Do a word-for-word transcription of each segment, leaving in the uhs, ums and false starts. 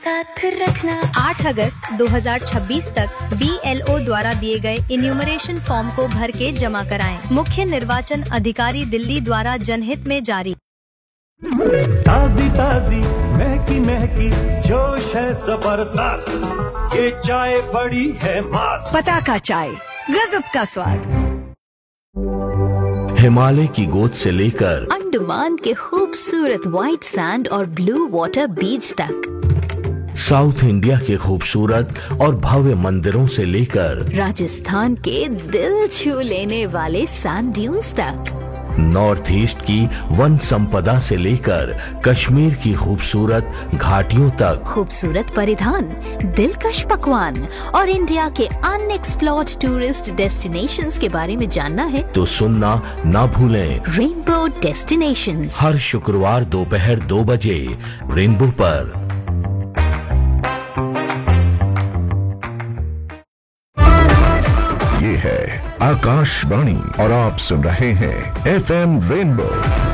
साथ रखना। आठ अगस्त दो हज़ार छब्बीस तक बी एल ओ द्वारा दिए गए इन्यूमरेशन फॉर्म को भर के जमा कराएं। मुख्य निर्वाचन अधिकारी दिल्ली द्वारा जनहित में जारी। ताजी ताजी महकी महकी जोश है जबरदस्त, ये चाय बड़ी है मस्त। पता का चाय, गजब का स्वाद। हिमालय की गोद से लेकर अंडमान के खूबसूरत व्हाइट सैंड और ब्लू वाटर बीच तक, साउथ इंडिया के खूबसूरत और भव्य मंदिरों से लेकर राजस्थान के दिल छू लेने वाले सैंड ड्यून्स तक, नॉर्थ ईस्ट की वन संपदा से लेकर कश्मीर की खूबसूरत घाटियों तक, खूबसूरत परिधान, दिलकश पकवान और इंडिया के अनएक्सप्लोर्ड टूरिस्ट डेस्टिनेशंस के बारे में जानना है तो सुनना ना भूलें। रेनबो डेस्टिनेशंस हर शुक्रवार दोपहर दो बजे रेनबो पर। ये है आकाशवाणी और आप सुन रहे हैं F M rainbow.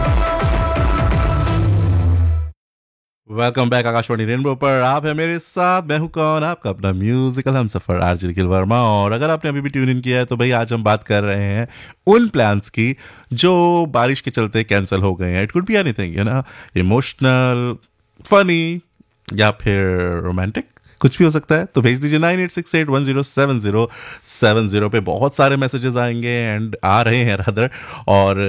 Welcome back Akashvani rainbow पर। आप है मेरे साथ, मैं हूं कौन, आपका अपना म्यूजिकल हम सफर आरजे निखिल वर्मा। और अगर आपने अभी भी ट्यून इन किया है तो भाई आज हम बात कर रहे हैं उन प्लान्स की जो बारिश के चलते कैंसिल हो गए हैं। It could be anything, you know, emotional, funny या फिर रोमांटिक, कुछ भी हो सकता है। तो भेज दीजिए nine eight six eight one zero seven zero seven zero पे। बहुत सारे मैसेजेस आएंगे एंड आ रहे हैं रादर। और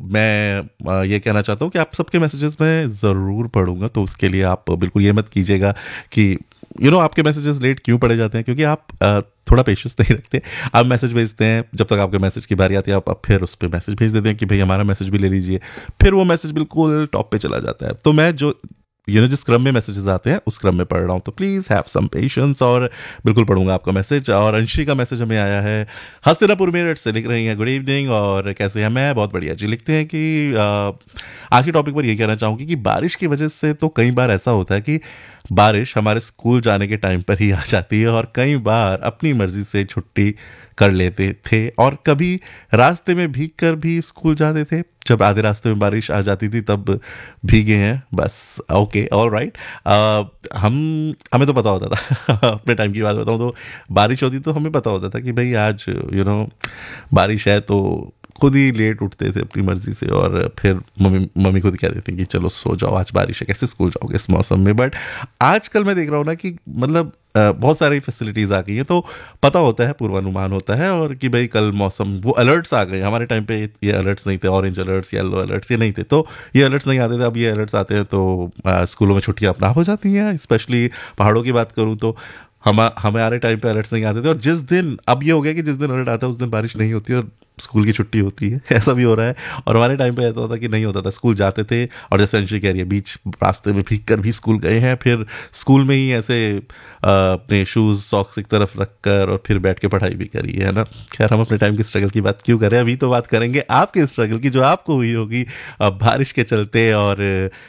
मैं ये कहना चाहता हूँ कि आप सबके मैसेजेस मैं ज़रूर पढ़ूंगा, तो उसके लिए आप बिल्कुल ये मत कीजिएगा कि यू नो आपके मैसेजेस लेट क्यों पढ़े जाते हैं, क्योंकि आप थोड़ा पेशेंस नहीं रखते। आप मैसेज भेजते हैं, जब तक आपके मैसेज की बारी आती है आप फिर उस पर मैसेज भेज देते हैं कि भाई हमारा मैसेज भी ले लीजिए, फिर वो मैसेज बिल्कुल टॉप पे चला जाता है। तो मैं जो यू नो जिस क्रम में मैसेजेस आते हैं उस क्रम में पढ़ रहा हूँ, तो प्लीज़ हैव सम पेशेंस और बिल्कुल पढ़ूंगा आपका मैसेज। और अंशी का मैसेज हमें आया है हस्तिनापुर मेरठ से, लिख रही हैं गुड इवनिंग और कैसे हैं। मैं बहुत बढ़िया जी। लिखते हैं कि आ, आज के टॉपिक पर ये कहना चाहूँगी कि बारिश की वजह से तो कई बार ऐसा होता है कि बारिश हमारे स्कूल जाने के टाइम पर ही आ जाती है और कई बार अपनी मर्जी से छुट्टी कर लेते थे और कभी रास्ते में भीग कर भी स्कूल जाते थे। जब आधे रास्ते में बारिश आ जाती थी तब भीगे हैं बस। Okay, all right. हम हमें तो पता होता था अपने टाइम की बात बताऊँ तो बारिश होती तो हमें पता होता था कि भाई आज यू नो बारिश है, तो खुद ही लेट उठते थे अपनी मर्जी से और फिर मम्मी मम्मी खुद कह देती कि चलो सो जाओ, आज बारिश है, कैसे स्कूल जाओगे इस मौसम में। बट आजकल मैं देख रहा हूँ ना कि मतलब बहुत सारी फैसिलिटीज़ आ गई हैं, तो पता होता है, पूर्वानुमान होता है और कि भाई कल मौसम, वो अलर्ट्स आ गए। हमारे टाइम पे ये अलर्ट्स नहीं थे, ऑरेंज अलर्ट्स, येलो अलर्ट्स ये नहीं थे, तो ये अलर्ट्स नहीं आते थे। अब ये अलर्ट्स आते हैं तो स्कूलों में छुट्टियाँ अपना हो जाती हैं। स्पेशली पहाड़ों की बात करूँ तो हम हमारे टाइम पे अलर्ट्स नहीं आते थे और जिस दिन, अब ये हो गया कि जिस दिन अलर्ट आता है उस दिन बारिश नहीं होती और स्कूल की छुट्टी होती है, ऐसा भी हो रहा है। और हमारे टाइम पे ऐसा होता कि नहीं होता था, स्कूल जाते थे और जैसे अंशी कह रही है बीच रास्ते में भीग कर भी स्कूल गए हैं, फिर स्कूल में ही ऐसे अपने शूज़ सॉक्स एक तरफ रख कर और फिर बैठ के पढ़ाई भी करी है ना। खैर, हम अपने टाइम की स्ट्रगल की बात क्यों करें, अभी तो बात करेंगे आपके स्ट्रगल की जो आपको हुई होगी बारिश के चलते और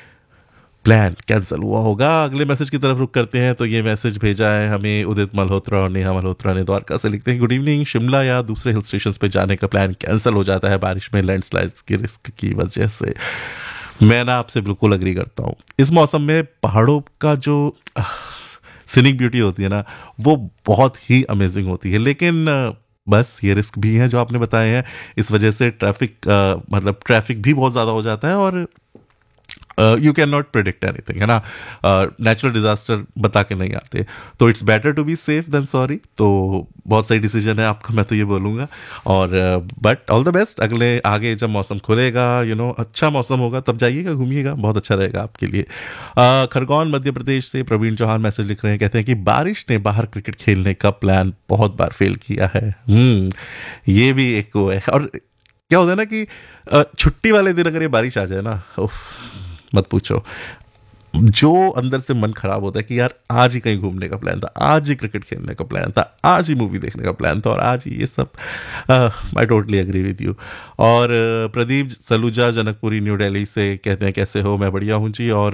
प्लान कैंसिल हुआ होगा। अगले मैसेज की तरफ रुक करते हैं। तो ये मैसेज भेजा है हमें उदित मल्होत्रा और नेहा मल्होत्रा ने द्वारका से। लिखते हैं गुड इवनिंग, शिमला या दूसरे हिल स्टेशन पे जाने का प्लान कैंसिल हो जाता है बारिश में लैंडस्लाइड्स की रिस्क की वजह से। मैं ना आपसे बिल्कुल अग्री करता हूँ। इस मौसम में पहाड़ों का जो सीनिक ब्यूटी होती है ना, वो बहुत ही अमेजिंग होती है, लेकिन बस ये रिस्क भी हैं जो आपने बताए हैं। इस वजह से ट्रैफिक मतलब ट्रैफिक भी बहुत ज़्यादा हो जाता है और you can not predict anything, है ना। नेचुरल uh, डिजास्टर बता के नहीं आते, तो it's better to be safe then sorry. तो बहुत सही डिसीजन है आपका, मैं तो ये बोलूँगा। और बट ऑल द बेस्ट। अगले आगे जब मौसम खुलेगा, यू you नो know, अच्छा मौसम होगा तब जाइएगा, घूमिएगा, बहुत अच्छा रहेगा आपके लिए। uh, खरगोन मध्य प्रदेश से प्रवीण चौहान मैसेज लिख रहे हैं, कहते हैं कि बारिश ने बाहर क्रिकेट खेलने का प्लान बहुत बार फेल किया है। hmm, ये भी एक वो है। और क्या होता है ना कि छुट्टी वाले दिन अगर ये बारिश आ जाए ना, उफ मत पूछो, जो अंदर से मन खराब होता है कि यार आज ही कहीं घूमने का प्लान था, आज ही क्रिकेट खेलने का प्लान था, आज ही मूवी देखने का प्लान था और आज ही ये सब। I totally agree with you. और uh, प्रदीप सलूजा जनकपुरी न्यू दिल्ली से कहते हैं कैसे हो, मैं बढ़िया हूँ जी। और